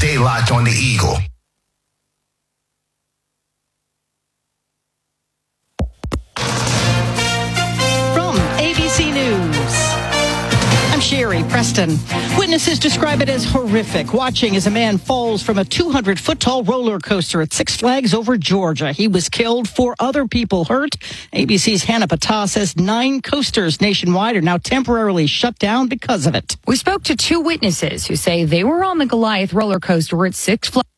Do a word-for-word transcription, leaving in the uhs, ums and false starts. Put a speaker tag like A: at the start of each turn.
A: Stay locked on the Eagle.
B: From A B C News, I'm Sherry Preston. Witnesses describe it as horrific, watching as a man falls from a two hundred foot tall roller coaster at Six Flags over Georgia. He was killed, four other people hurt. A B C's Hannah Patah says nine coasters nationwide are now temporarily shut down because of it.
C: We spoke to two witnesses who say they were on the Goliath roller coaster at Six Flags